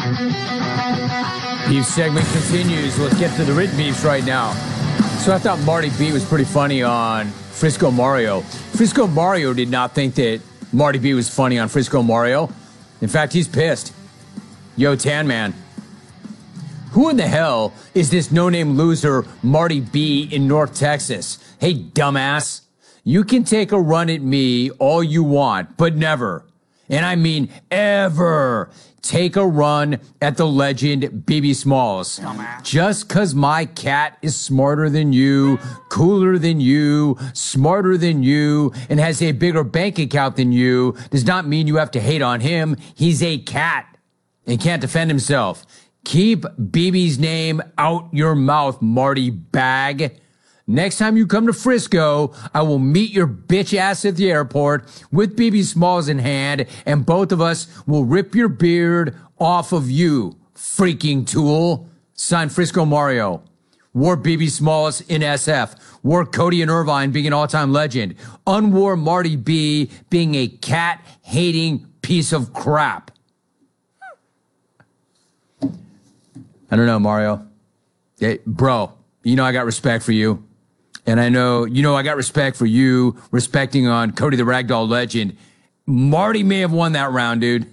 Beef segment continues. Let's get to the written beefs right now. So I thought Marty B was pretty funny on Frisco Mario. Frisco Mario did not think that Marty B was funny on Frisco Mario. In fact, he's pissed. Yo, Tan Man. Who in the hell is this no-name loser Marty B in North Texas? Hey, dumbass. You can take a run at me all you want, but never, and I mean ever, take a run at the legend Bibby Smalls. Just because my cat is smarter than you, cooler than you, smarter than you, and has a bigger bank account than you, does not mean you have to hate on him. He's a cat and can't defend himself. Keep Bibby's name out your mouth, Marty Bag. Next time you come to Frisco, I will meet your bitch ass at the airport with Bibby Smalls in hand, and both of us will rip your beard off of you, freaking tool. Signed, Frisco Mario. Wore Bibby Smalls in SF. Wore Cody and Irvine being an all-time legend. Unwore Marty B being a cat-hating piece of crap. I don't know, Mario. Hey, bro, you know I got respect for you. And I know, I got respect for you, respecting on Cody the Ragdoll Legend. Marty may have won that round, dude.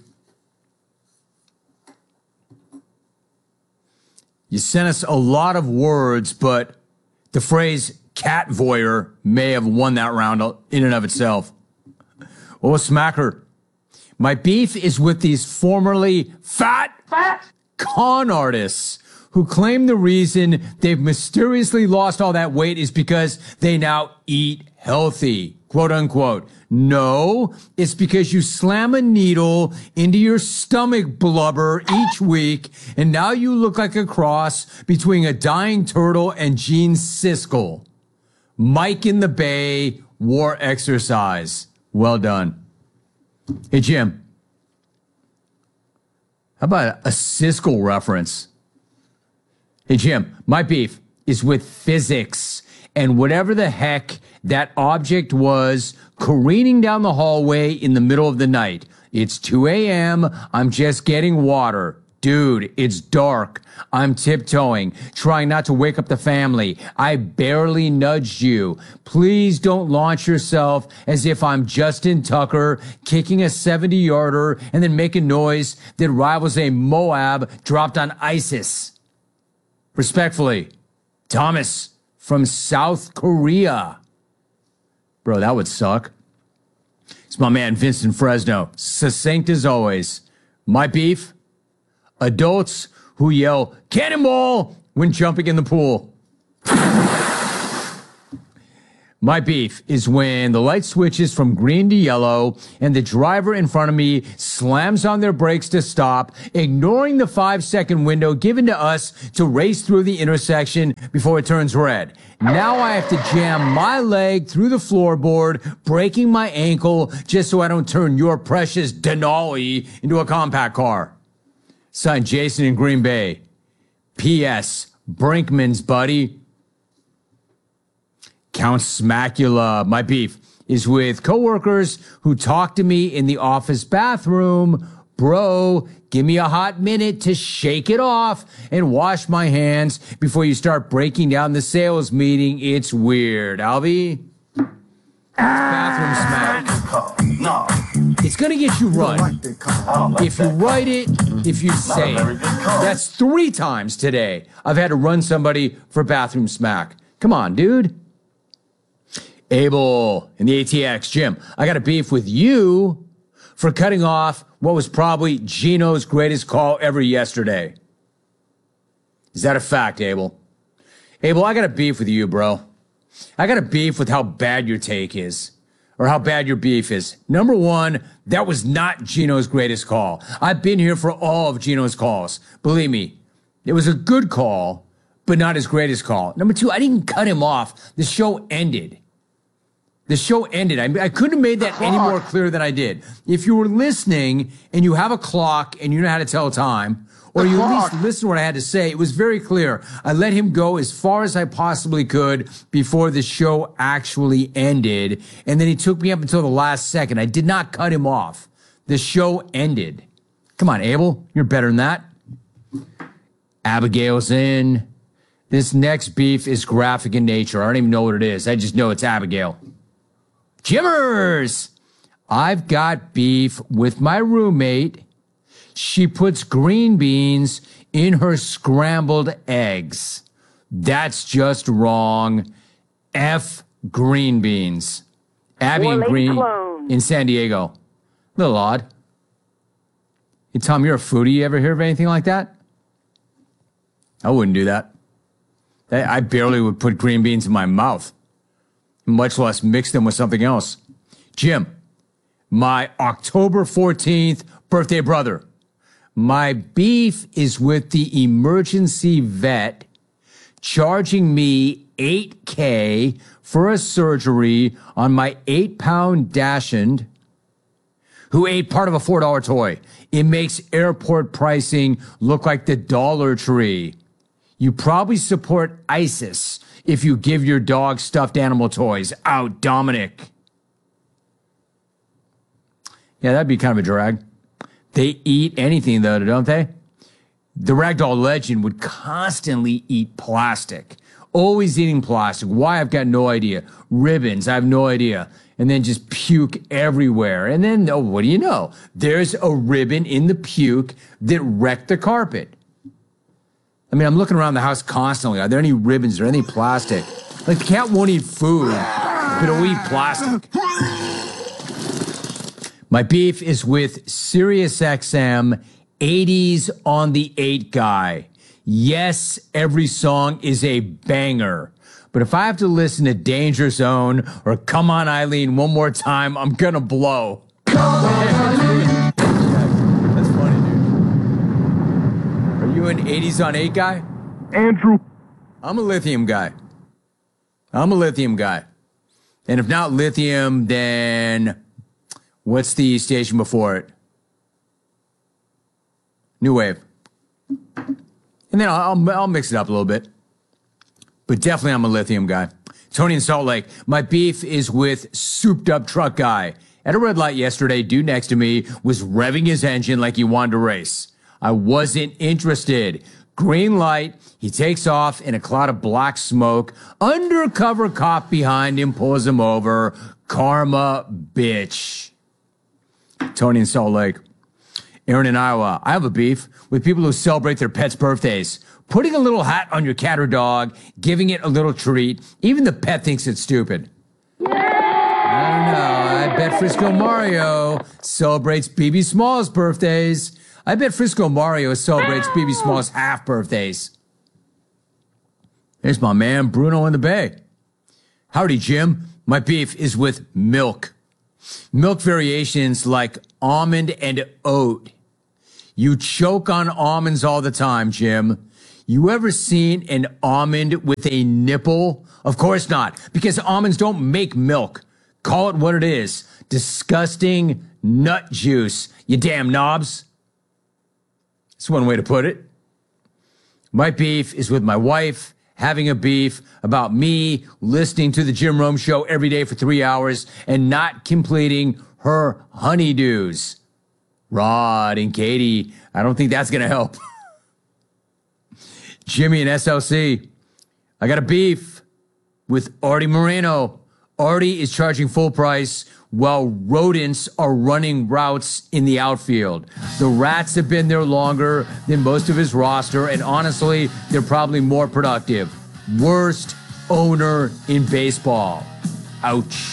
You sent us a lot of words, but the phrase cat voyeur may have won that round in and of itself. Oh, smacker. My beef is with these formerly fat con artists who claim the reason they've mysteriously lost all that weight is because they now eat healthy, quote unquote. No, it's because you slam a needle into your stomach blubber each week, and now you look like a cross between a dying turtle and Gene Siskel. Mike in the Bay wore exercise. Well done. Hey, Jim. How about a Siskel reference? Hey, Jim, my beef is with physics and whatever the heck that object was careening down the hallway in the middle of the night. It's 2 a.m. I'm just getting water. Dude, it's dark. I'm tiptoeing, trying not to wake up the family. I barely nudged you. Please don't launch yourself as if I'm Justin Tucker kicking a 70-yarder and then make a noise that rivals a Moab dropped on ISIS. Respectfully, Thomas from South Korea. Bro, that would suck. It's my man Vincent Fresno. Succinct as always. My beef? Adults who yell, "Cannonball!" when jumping in the pool. My beef is when the light switches from green to yellow and the driver in front of me slams on their brakes to stop, ignoring the 5-second window given to us to race through the intersection before it turns red. Now I have to jam my leg through the floorboard, breaking my ankle just so I don't turn your precious Denali into a compact car. Signed, Jason in Green Bay. P.S. Brinkman's buddy. Count Smacula. My beef is with coworkers who talk to me in the office bathroom. Bro, give me a hot minute to shake it off and wash my hands before you start breaking down the sales meeting. It's weird. Albie? Bathroom smack. It's going to get you run. If you write it, if you say it. That's 3 times today I've had to run somebody for bathroom smack. Come on, dude. Abel in the ATX. Jim, I got a beef with you for cutting off what was probably Gino's greatest call ever yesterday. Is that a fact, Abel? Abel, I got a beef with you, bro. I got a beef with how bad your take is, or how bad your beef is. Number one, that was not Gino's greatest call. I've been here for all of Gino's calls. Believe me, it was a good call, but not his greatest call. Number two, I didn't cut him off. The show ended. The show ended. I couldn't have made that any more clear than I did. If you were listening and you have a clock and you know how to tell time, or you at least listen to what I had to say, it was very clear. I let him go as far as I possibly could before the show actually ended. And then he took me up until the last second. I did not cut him off. The show ended. Come on, Abel. You're better than that. Abigail's in. This next beef is graphic in nature. I don't even know what it is. I just know it's Abigail. Jimmers! I've got beef with my roommate. She puts green beans in her scrambled eggs. That's just wrong. F green beans. Abby and Green in San Diego. A little odd. Hey, Tom, you're a foodie. You ever hear of anything like that? I wouldn't do that. I barely would put green beans in my mouth, much less mix them with something else. Jim, my October 14th birthday brother. My beef is with the emergency vet charging me $8K for a surgery on my 8-pound Dachshund who ate part of a $4 toy. It makes airport pricing look like the Dollar Tree. You probably support ISIS if you give your dog stuffed animal toys. Out, Dominic. Yeah, that'd be kind of a drag. They eat anything, though, don't they? The ragdoll legend would constantly eat plastic. Always eating plastic. Why? I've got no idea. Ribbons, I have no idea. And then just puke everywhere. And then, oh, what do you know? There's a ribbon in the puke that wrecked the carpet. I mean, I'm looking around the house constantly. Are there any ribbons or any plastic? Like, the cat won't eat food, but it'll eat plastic. My beef is with SiriusXM 80s on the 8 guy. Yes, every song is a banger. But if I have to listen to Danger Zone or Come On Eileen one more time, I'm gonna blow. That's funny, dude. Are you an 80s on 8 guy? Andrew. I'm a Lithium guy. And if not Lithium, then what's the station before it? New Wave. And then I'll mix it up a little bit. But definitely I'm a Lithium guy. Tony in Salt Lake. My beef is with Souped Up Truck Guy. At a red light yesterday, dude next to me was revving his engine like he wanted to race. I wasn't interested. Green light, he takes off in a cloud of black smoke. Undercover cop behind him pulls him over. Karma, bitch. Tony in Salt Lake. Aaron in Iowa. I have a beef with people who celebrate their pets' birthdays. Putting a little hat on your cat or dog, giving it a little treat. Even the pet thinks it's stupid. I don't know. I bet Frisco Mario celebrates BB Small's birthdays. I bet Frisco Mario celebrates BB Small's half birthdays. There's my man, Bruno in the Bay. Howdy, Jim. My beef is with milk. Milk variations like almond and oat. You choke on almonds all the time, Jim. You ever seen an almond with a nipple? Of course not, because almonds don't make milk. Call it what it is. Disgusting nut juice, you damn knobs. That's one way to put it. My beef is with my wife, having a beef about me listening to the Jim Rome Show every day for 3 hours and not completing her honeydews. Rod and Katie, I don't think that's going to help. Jimmy and SLC, I got a beef with Artie Moreno. Artie is charging full price while rodents are running routes in the outfield. The rats have been there longer than most of his roster, and honestly, they're probably more productive. Worst owner in baseball. Ouch.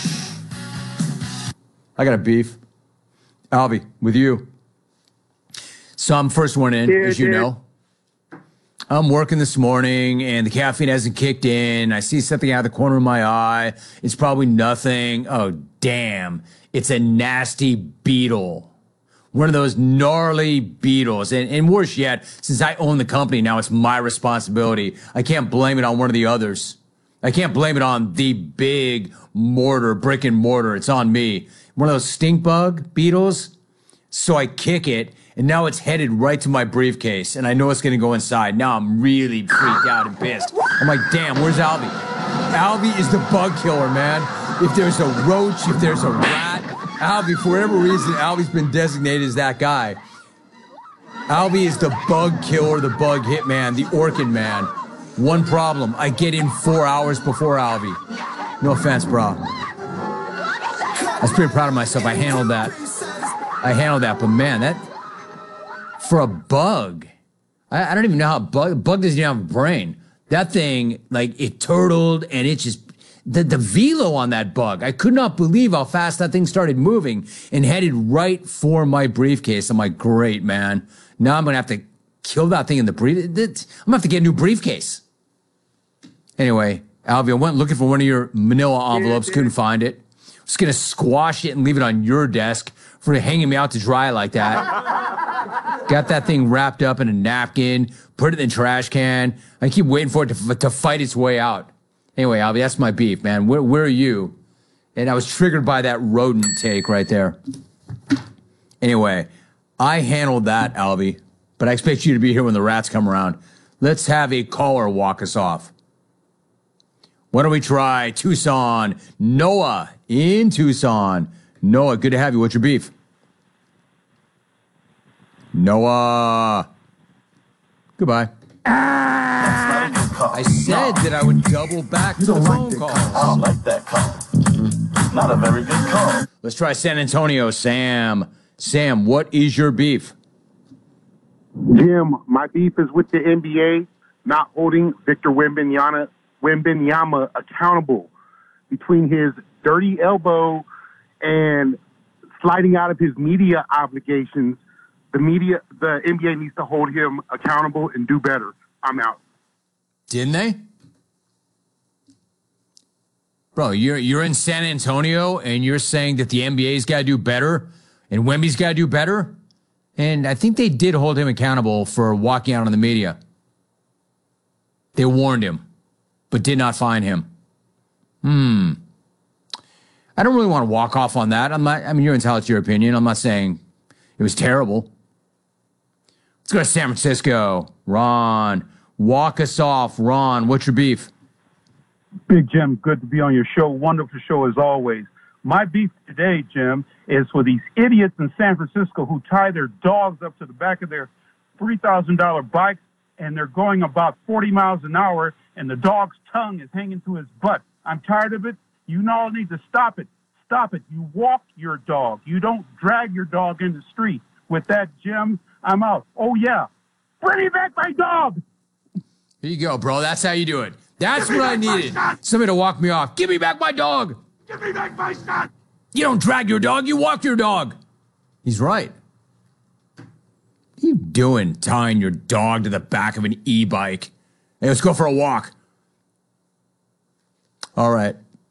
I got a beef. Albie, with you. So I'm first one in, as you know. I'm working this morning and the caffeine hasn't kicked in. I see something out of the corner of my eye. It's probably nothing. Oh, damn. It's a nasty beetle. One of those gnarly beetles. And worse yet, since I own the company now, it's my responsibility. I can't blame it on one of the others. I can't blame it on the big mortar, brick and mortar. It's on me. One of those stink bug beetles. So I kick it. And now it's headed right to my briefcase, and I know it's going to go inside. Now I'm really freaked out and pissed. I'm like, damn, where's Albie? Albie is the bug killer, man. If there's a roach, if there's a rat, Albie, for whatever reason, Albie's been designated as that guy. Albie is the bug killer, the bug hitman, the Orkin man. One problem, I get in 4 hours before Albie. No offense, bro. I was pretty proud of myself. I handled that. But man, that, for a bug, I don't even know how bug doesn't even have a brain. That thing, like, it turtled and it just, the velo on that bug, I could not believe how fast that thing started moving and headed right for my briefcase. I'm like, great, man. Now I'm going to have to kill that thing in the brief. I'm going to have to get a new briefcase. Anyway, Albie, I went looking for one of your manila envelopes, couldn't find it. I was going to squash it and leave it on your desk for hanging me out to dry like that. Got that thing wrapped up in a napkin, put it in the trash can. I keep waiting for it to fight its way out. Anyway, Albie, that's my beef, man. Where are you? And I was triggered by that rodent take right there. Anyway, I handled that, Albie, but I expect you to be here when the rats come around. Let's have a caller walk us off. Why don't we try Tucson? Noah in Tucson. Noah, good to have you. What's your beef? Noah. Goodbye. I said that I would double back to the phone call. I don't like that call. Not a very good call. Let's try San Antonio. Sam. Sam, what is your beef? Jim, my beef is with the NBA not holding Victor Wembanyama accountable between his dirty elbow and sliding out of his media obligations. The NBA needs to hold him accountable and do better. I'm out. Didn't they? Bro, you're in San Antonio and you're saying that the NBA's got to do better and Wemby's got to do better? And I think they did hold him accountable for walking out on the media. They warned him, but did not fine him. I don't really want to walk off on that. You're entitled to your opinion. I'm not saying it was terrible. Let's go to San Francisco. Ron, walk us off. Ron, what's your beef? Big Jim, good to be on your show. Wonderful show as always. My beef today, Jim, is for these idiots in San Francisco who tie their dogs up to the back of their $3,000 bikes and they're going about 40 miles an hour and the dog's tongue is hanging to his butt. I'm tired of it. You all need to stop it. Stop it. You walk your dog. You don't drag your dog in the street. With that, Jim, I'm out. Oh, yeah. Bring me back my dog. Here you go, bro. That's how you do it. That's what I needed. Somebody to walk me off. Give me back my dog. Give me back my son. You don't drag your dog. You walk your dog. He's right. What are you doing tying your dog to the back of an e-bike? Hey, let's go for a walk. All right.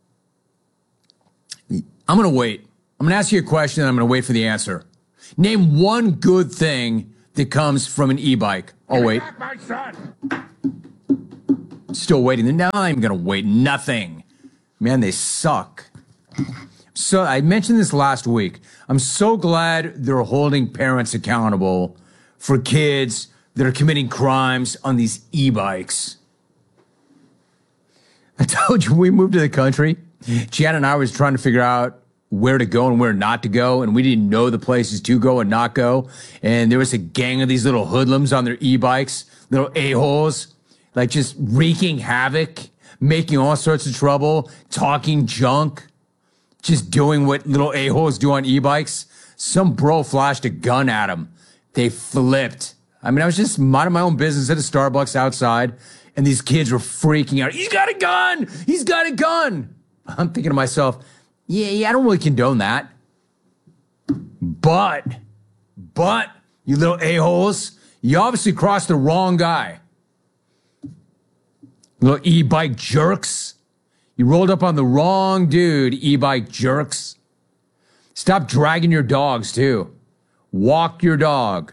I'm going to wait. I'm going to ask you a question and I'm going to wait for the answer. Name one good thing that comes from an e-bike. Oh, wait. Give me back my son. Still waiting. No, I'm going to wait. Nothing. Man, they suck. So I mentioned this last week. I'm so glad they're holding parents accountable for kids that are committing crimes on these e-bikes. I told you we moved to the country. Jan and I was trying to figure out where to go and where not to go, and we didn't know the places to go and not go. And there was a gang of these little hoodlums on their e-bikes, little a-holes, like just wreaking havoc, making all sorts of trouble, talking junk, just doing what little a-holes do on e-bikes. Some bro flashed a gun at them. They flipped. I was just minding my own business at a Starbucks outside, and these kids were freaking out. He's got a gun! He's got a gun! I'm thinking to myself, yeah, I don't really condone that. But, you little a-holes, you obviously crossed the wrong guy. Little e-bike jerks. You rolled up on the wrong dude, e-bike jerks. Stop dragging your dogs, too. Walk your dog.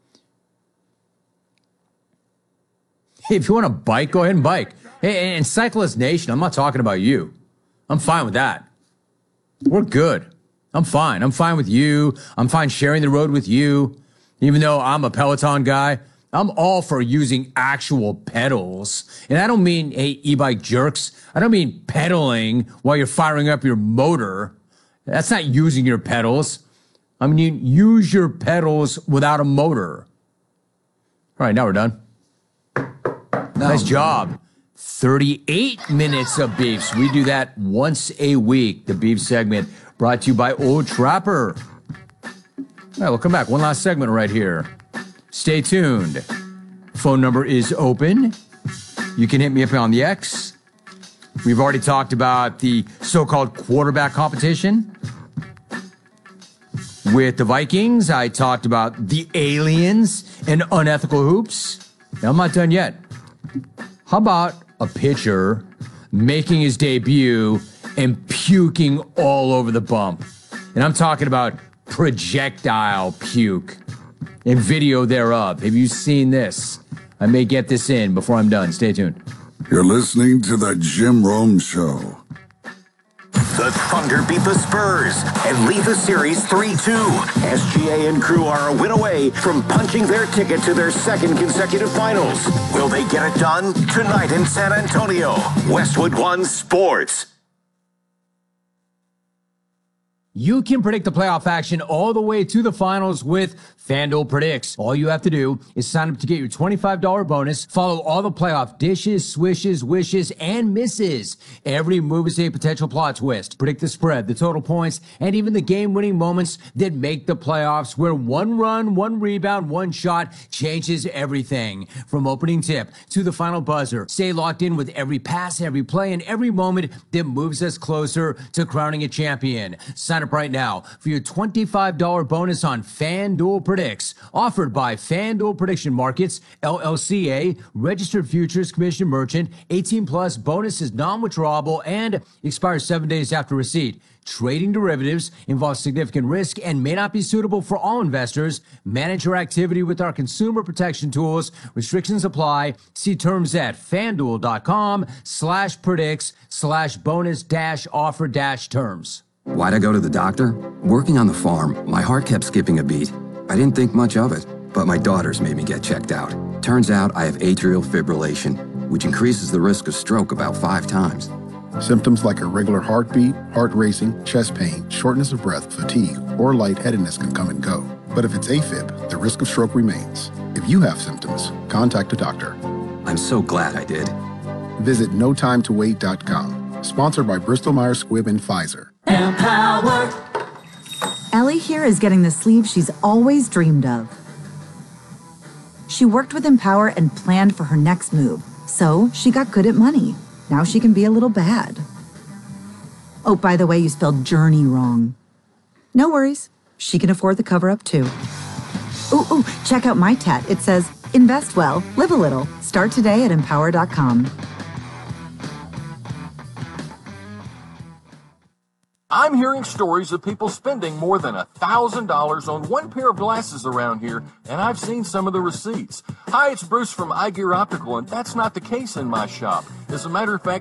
Hey, if you want to bike, go ahead and bike. Hey, and Cyclist Nation, I'm not talking about you. I'm fine with that. We're good. I'm fine. I'm fine with you. I'm fine sharing the road with you. Even though I'm a Peloton guy, I'm all for using actual pedals. And I don't mean, hey, e-bike jerks. I don't mean pedaling while you're firing up your motor. That's not using your pedals. I mean, you use your pedals without a motor. All right, now we're done. Nice job. 38 minutes of beefs. We do that once a week. The beef segment brought to you by Old Trapper. All right, we'll come back. One last segment right here. Stay tuned. Phone number is open. You can hit me up on the X. We've already talked about the so-called quarterback competition with the Vikings. I talked about the aliens and unethical hoops. Now, I'm not done yet. How about a pitcher making his debut and puking all over the bump? And I'm talking about projectile puke and video thereof. Have you seen this? I may get this in before I'm done. Stay tuned. You're listening to the Jim Rome Show. The Thunder beat the Spurs and lead the series 3-2. SGA and crew are a win away from punching their ticket to their second consecutive finals. Will they get it done? Tonight in San Antonio. Westwood One Sports. You can predict the playoff action all the way to the finals with FanDuel Predicts. All you have to do is sign up to get your $25 bonus. Follow all the playoff dishes, swishes, wishes, and misses. Every move is a potential plot twist. Predict the spread, the total points, and even the game-winning moments that make the playoffs, where one run, one rebound, one shot changes everything. From opening tip to the final buzzer, stay locked in with every pass, every play, and every moment that moves us closer to crowning a champion. Sign up right now for your $25 bonus on FanDuel Predicts, offered by FanDuel Prediction Markets, LLCA, Registered Futures Commission Merchant. 18 plus. Bonus is non-withdrawable and expires 7 days after receipt. Trading derivatives involves significant risk and may not be suitable for all investors. Manage your activity with our consumer protection tools. Restrictions apply. See terms at FanDuel.com/predicts/bonus-offer-terms. Why'd I go to the doctor? Working on the farm, my heart kept skipping a beat. I didn't think much of it, but my daughters made me get checked out. Turns out I have atrial fibrillation, which increases the risk of stroke about 5 times. Symptoms like irregular heartbeat, heart racing, chest pain, shortness of breath, fatigue, or lightheadedness can come and go. But if it's AFib, the risk of stroke remains. If you have symptoms, contact a doctor. I'm so glad I did. Visit notimetowait.com. Sponsored by Bristol Myers Squibb and Pfizer. Empower. Ellie here is getting the sleeve she's always dreamed of. She worked with Empower and planned for her next move, so she got good at money. Now she can be a little bad. Oh, by the way, you spelled journey wrong. No worries. She can afford the cover-up too. Ooh, check out my tat. It says, invest well, live a little. Start today at empower.com. I'm hearing stories of people spending more than $1,000 on one pair of glasses around here, and I've seen some of the receipts. Hi, it's Bruce from iGear Optical, and that's not the case in my shop. As a matter of fact,